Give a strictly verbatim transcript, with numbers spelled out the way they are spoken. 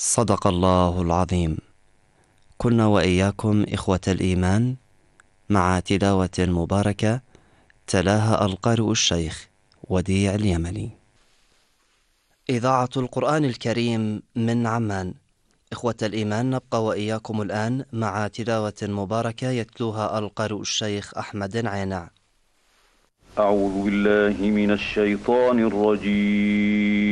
صدق الله العظيم. كنا وإياكم إخوة الإيمان مع تلاوة مباركة تلاها القارئ الشيخ وديع اليمني. إذاعة القرآن الكريم من عمان. إخوة الإيمان، نبقى وإياكم الآن مع تلاوة مباركة يتلوها القارئ الشيخ أحمد عينع. أعوذ بالله من الشيطان الرجيم.